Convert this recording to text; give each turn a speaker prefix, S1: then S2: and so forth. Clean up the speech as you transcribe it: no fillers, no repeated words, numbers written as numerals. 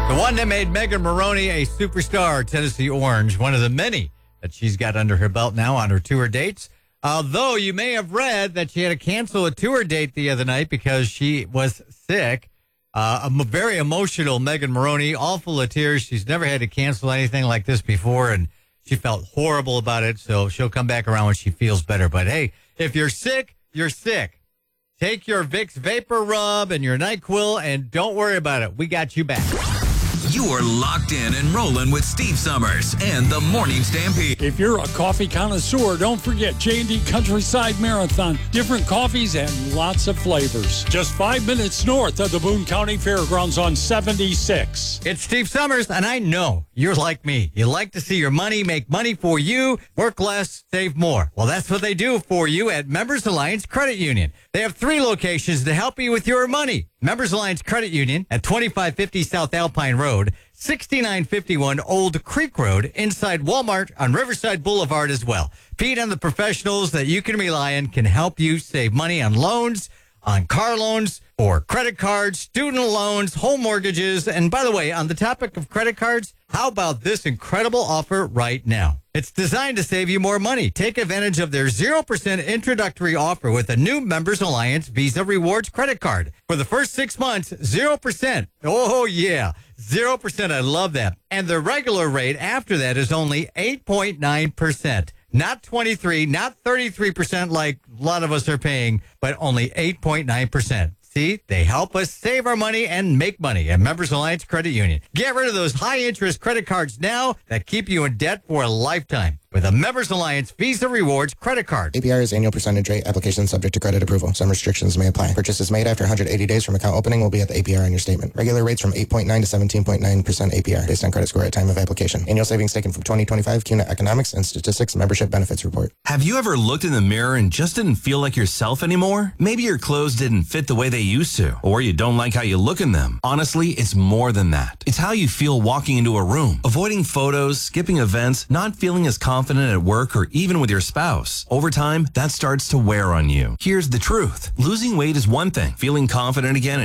S1: The one that made Megan Maroney a superstar, Tennessee Orange, one of the many that she's got under her belt now on her tour dates. Although you may have read that she had to cancel a tour date the other night because she was sick. A very emotional Megan Maroney, all full of tears. She's never had to cancel anything like this before, and she felt horrible about it, so she'll come back around when she feels better. But, hey, if you're sick, you're sick. Take your Vicks Vapor Rub and your NyQuil, and don't worry about it. We got you back.
S2: You are locked in and rolling with Steve Summers and the Morning Stampede.
S3: If you're a coffee connoisseur, don't forget J&D Countryside Marathon. Different coffees and lots of flavors. Just 5 minutes north of the Boone County Fairgrounds on 76.
S1: It's Steve Summers, and I know you're like me. You like to see your money make money for you, work less, save more. Well, that's what they do for you at Members Alliance Credit Union. They have 3 locations to help you with your money. Members Alliance Credit Union at 2550 South Alpine Road, 6951 Old Creek Road, inside Walmart on Riverside Boulevard as well. Pete and the professionals that you can rely on can help you save money on loans, on car loans, or credit cards, student loans, home mortgages. And by the way, on the topic of credit cards, how about this incredible offer right now? It's designed to save you more money. Take advantage of their 0% introductory offer with a new Members Alliance Visa Rewards credit card. For the first 6 months, 0%. Oh, yeah, 0%. I love that. And the regular rate after that is only 8.9%. Not 23, not 33% like a lot of us are paying, but only 8.9%. See, they help us save our money and make money at Members Alliance Credit Union. Get rid of those high-interest credit cards now that keep you in debt for a lifetime with a Members Alliance Visa Rewards credit card.
S4: APR is annual percentage rate. Application subject to credit approval. Some restrictions may apply. Purchases made after 180 days from account opening will be at the APR on your statement. Regular rates from 8.9 to 17.9% APR based on credit score at time of application. Annual savings taken from 2025 CUNA Economics and Statistics Membership Benefits Report.
S2: Have you ever looked in the mirror and just didn't feel like yourself anymore? Maybe your clothes didn't fit the way they used to, or you don't like how you look in them. Honestly, it's more than that. It's how you feel walking into a room, avoiding photos, skipping events, not feeling as confident at work or even with your spouse. Over time, that starts to wear on you. Here's the truth. Losing weight is one thing. Feeling confident again